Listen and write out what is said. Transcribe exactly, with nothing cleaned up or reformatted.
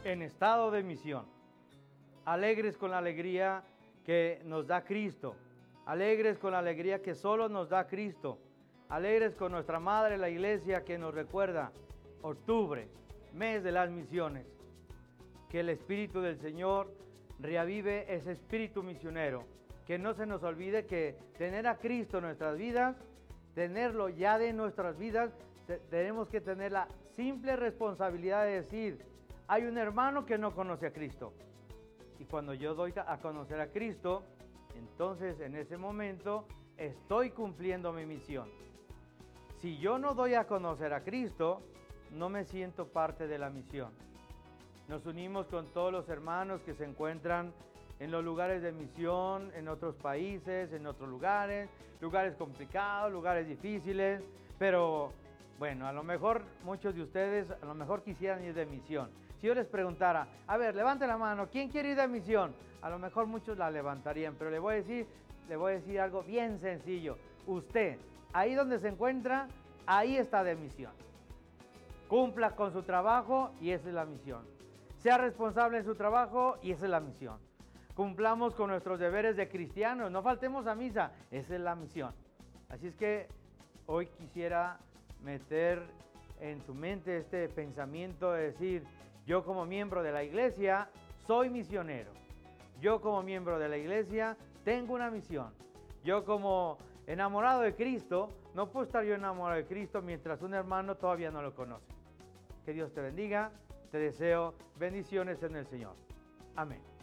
en estado de misión, alegres con la alegría que nos da Cristo, alegres con la alegría que solo nos da Cristo, alegres con nuestra Madre, la Iglesia, que nos recuerda octubre, mes de las misiones. Que el Espíritu del Señor reavive ese espíritu misionero, que no se nos olvide que tener a Cristo en nuestras vidas, tenerlo ya de nuestras vidas, tenemos que tener la simple responsabilidad de decir, hay un hermano que no conoce a Cristo, y cuando yo doy a conocer a Cristo, entonces en ese momento estoy cumpliendo mi misión. Si yo no doy a conocer a Cristo, no me siento parte de la misión. Nos unimos con todos los hermanos que se encuentran en los lugares de misión, en otros países, en otros lugares, lugares complicados, lugares difíciles, pero bueno, a lo mejor muchos de ustedes, a lo mejor quisieran ir de misión. Si yo les preguntara, a ver, levante la mano, ¿quién quiere ir de misión? A lo mejor muchos la levantarían, pero le voy a decir, le voy a decir algo bien sencillo. Usted, ahí donde se encuentra, ahí está de misión. Cumpla con su trabajo y esa es la misión. Sea responsable en su trabajo y esa es la misión. Cumplamos con nuestros deberes de cristianos, no faltemos a misa, esa es la misión. Así es que hoy quisiera meter en su mente este pensamiento de decir, yo como miembro de la iglesia soy misionero. Yo como miembro de la iglesia tengo una misión. Yo como enamorado de Cristo, no puedo estar yo enamorado de Cristo mientras un hermano todavía no lo conoce. Que Dios te bendiga, te deseo bendiciones en el Señor. Amén.